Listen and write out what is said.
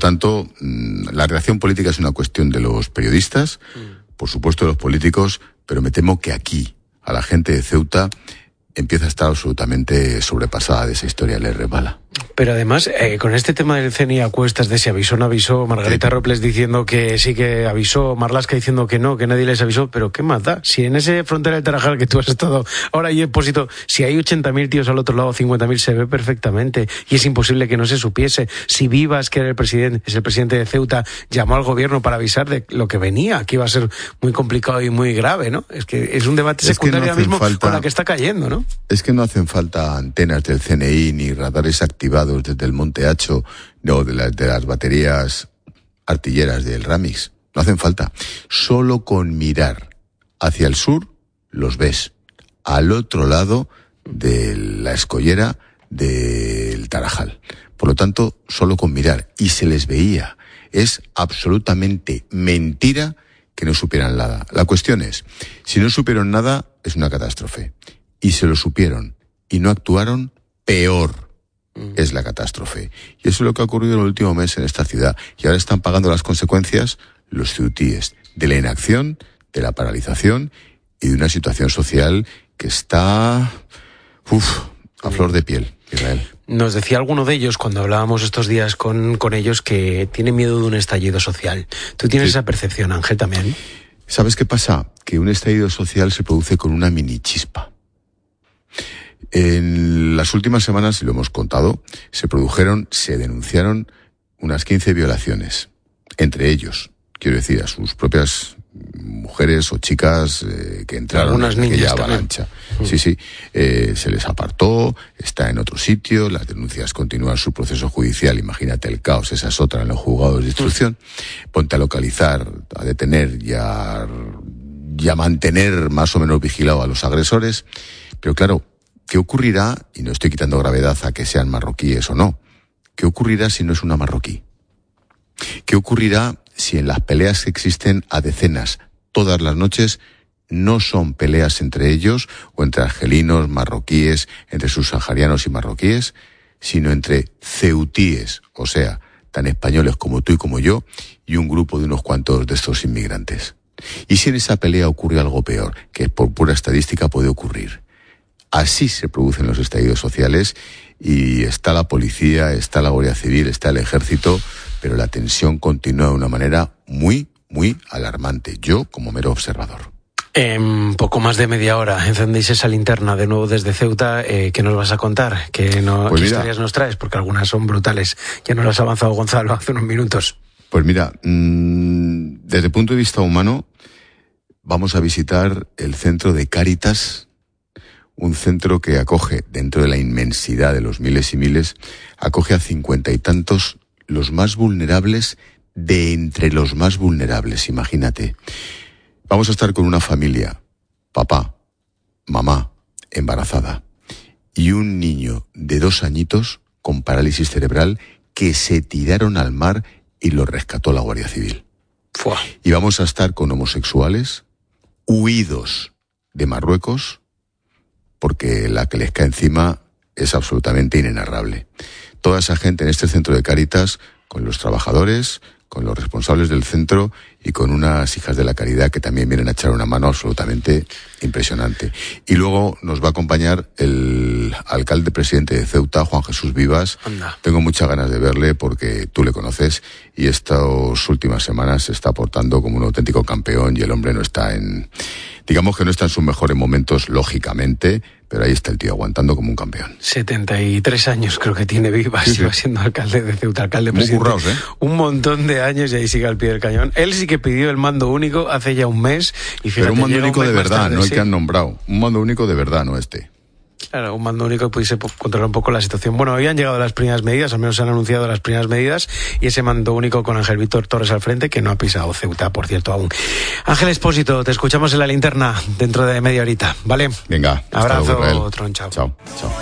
tanto, la reacción política es una cuestión de los periodistas, por supuesto de los políticos, pero me temo que aquí, a la gente de Ceuta, empieza a estar absolutamente sobrepasada de esa historia, le resbala. Pero además, con este tema del CNI a cuestas de si avisó o no avisó, Margarita Robles diciendo que sí que avisó, Marlaska diciendo que no, que nadie les avisó, pero ¿qué más da? Si en ese frontera del Tarajal que tú has estado ahora y Expósito, si hay 80.000 tíos al otro lado, 50.000 se ve perfectamente y es imposible que no se supiese. Si Vivas, que era el presidente de Ceuta, llamó al gobierno para avisar de lo que venía, que iba a ser muy complicado y muy grave, ¿no? Es que es un debate secundario ahora mismo con la que está cayendo, ¿no? Es que no hacen falta antenas del CNI ni radares activados desde el Monte Hacho o de las baterías artilleras del Ramix. No hacen falta. Solo con mirar hacia el sur los ves. Al otro lado de la escollera del Tarajal. Por lo tanto, solo con mirar. Y se les veía. Es absolutamente mentira que no supieran nada. La cuestión es, si no supieron nada, es una catástrofe. Y se lo supieron y no actuaron, peor es la catástrofe. Y eso es lo que ha ocurrido en el último mes en esta ciudad. Y ahora están pagando las consecuencias los ceutíes de la inacción, de la paralización y de una situación social que está a flor de piel, Israel. Nos decía alguno de ellos, cuando hablábamos estos días con ellos, que tiene miedo de un estallido social. ¿Tú tienes esa percepción, Ángel, también? ¿Sabes qué pasa? Que un estallido social se produce con una mini chispa. En las últimas semanas, y lo hemos contado, se denunciaron unas 15 violaciones. Entre ellos, quiero decir, a sus propias mujeres o chicas que entraron en aquella avalancha. Sí, se les apartó, está en otro sitio, las denuncias continúan su proceso judicial, imagínate el caos, esa es otra en los juzgados de instrucción. Ponte a localizar, a detener y a mantener más o menos vigilado a los agresores. Pero claro, ¿qué ocurrirá? Y no estoy quitando gravedad a que sean marroquíes o no. ¿Qué ocurrirá si no es una marroquí? ¿Qué ocurrirá si en las peleas que existen a decenas todas las noches no son peleas entre ellos o entre argelinos, marroquíes, entre subsaharianos y marroquíes, sino entre ceutíes, o sea, tan españoles como tú y como yo, y un grupo de unos cuantos de estos inmigrantes? ¿Y si en esa pelea ocurre algo peor, que por pura estadística puede ocurrir? Así se producen los estallidos sociales y está la policía, está la Guardia Civil, está el Ejército, pero la tensión continúa de una manera muy, muy alarmante. Yo, como mero observador. En poco más de media hora encendéis esa linterna de nuevo desde Ceuta. ¿Qué nos vas a contar? ¿Qué historias nos traes? Porque algunas son brutales. Ya nos las ha avanzado Gonzalo hace unos minutos. Pues mira, desde el punto de vista humano, vamos a visitar el centro de Cáritas, un centro que acoge, dentro de la inmensidad de los miles y miles, acoge a 50 y tantos, los más vulnerables de entre los más vulnerables, imagínate. Vamos a estar con una familia, papá, mamá, embarazada, y un niño de 2 añitos con parálisis cerebral que se tiraron al mar y lo rescató la Guardia Civil. ¡Fua! Y vamos a estar con homosexuales huidos de Marruecos, porque la que les cae encima es absolutamente inenarrable. Toda esa gente en este centro de Cáritas, con los trabajadores, con los responsables del centro y con unas hijas de la caridad que también vienen a echar una mano absolutamente impresionante. Y luego nos va a acompañar el alcalde presidente de Ceuta, Juan Jesús Vivas. Anda. Tengo muchas ganas de verle porque tú le conoces y estas últimas semanas se está portando como un auténtico campeón y el hombre no está digamos que no está en sus mejores momentos, lógicamente, pero ahí está el tío aguantando como un campeón. 73 años creo que tiene Vivas, sí. Va siendo alcalde de Ceuta, alcalde presidente. Muy curraos, Un montón de años y ahí sigue al pie del cañón. Él sí que pidió el mando único hace ya un mes. Y fíjate, pero un mando único de verdad, tarde, no el sí. que han nombrado. Un mando único de verdad, no este. Claro, un mando único que pudiese controlar un poco la situación. Bueno, hoy han llegado las primeras medidas, al menos se han anunciado las primeras medidas, y ese mando único con Ángel Víctor Torres al frente, que no ha pisado Ceuta, por cierto, aún. Ángel Expósito, te escuchamos en la linterna dentro de media horita, ¿vale? Venga. Abrazo, luego, Tron, chao. Chao, chao.